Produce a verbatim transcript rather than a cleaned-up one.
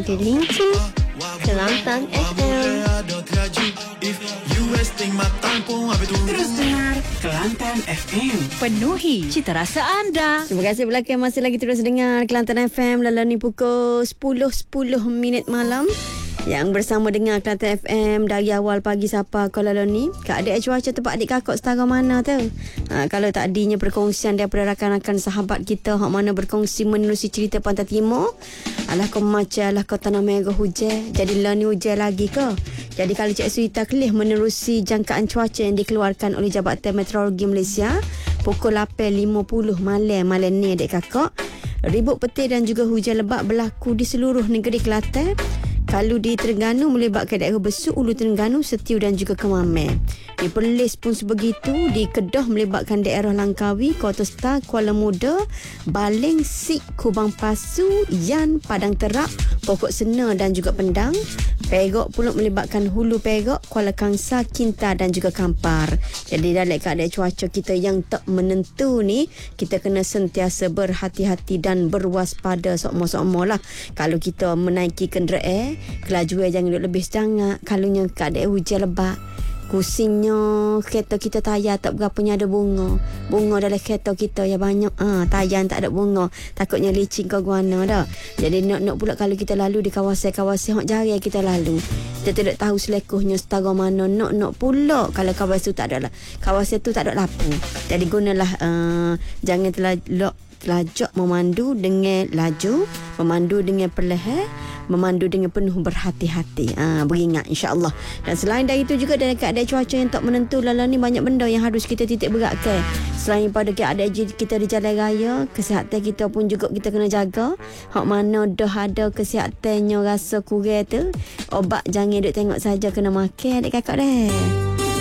di LinkedIn Kelantan F M. Terus dengar Kelantan F M. Penuhi cita rasa anda. Terima kasih belakang masih lagi terus dengar Kelantan F M lalani pukul sepuluh sepuluh minit malam. Yang bersama dengan Kelantan F M dari awal pagi sampai Kuala Lumpur. Keadaan cuaca tempat adik kakak setara mana tu? Ha, kalau tadinya perkongsian daripada rakan-rakan sahabat kita hak mana berkongsi menerusi cerita Pantai Timur. Alah kau macam alah kau tanah merah hujan. Jadi lah ni hujan lagi ke? Jadi kalau Cik Suita kelih menerusi jangkaan cuaca yang dikeluarkan oleh Jabatan Meteorologi Malaysia pukul lapan lima puluh malam malam ni adik kakak. Ribut petir dan juga hujan lebat berlaku di seluruh negeri Kelantan. Kalau di Terengganu melibatkan daerah Besut, Ulu Terengganu, Setiu dan juga Kemamel. Di Perlis pun sebegitu. Di Kedah melibatkan daerah Langkawi, Kota Star, Kuala Muda, Baling, Sik, Kubang Pasu, Yan, Padang Terak, Pokok Sena dan juga Pendang. Perak pula melibatkan Hulu Perak, Kuala Kangsar, Kinta dan juga Kampar. Jadi dalam keadaan cuaca kita yang tak menentu ni, kita kena sentiasa berhati-hati dan berwaspada sokmo-sokmo lah. Kalau kita menaiki kenderaan, kelajuan jangan duduk lebih sejangat. Kalau yang keadaan hujan lebat, kusingnya kereta kita tayar tak berapa ada bunga. Bunga dalam kereta kita yang banyak. Ah, tayar tak ada bunga. Takutnya licin ke guana dah. Jadi nak-nak pula kalau kita lalu di kawasan-kawasan hak jari kita lalu. Kita tidak tahu selekohnya setara mana. Nak-nak pula kalau kawasan tu tak ada lah. Kawasan tu tak ada lampu. Jadi gunalah uh, jangan terlalu telajak memandu dengan laju, memandu dengan perlahan, memandu dengan penuh berhati-hati. Ah, beringat insya-Allah. Dan selain dari itu juga dalam keadaan cuaca yang tak menentu lalu ni banyak benda yang harus kita titik beratkan. Selain pada keadaan kita di jalan raya, kesihatan kita pun juga kita kena jaga. Hak mana dah ada kesihatannya rasa kurang tu, obat jangan duk tengok saja, kena makan adik kakak dah.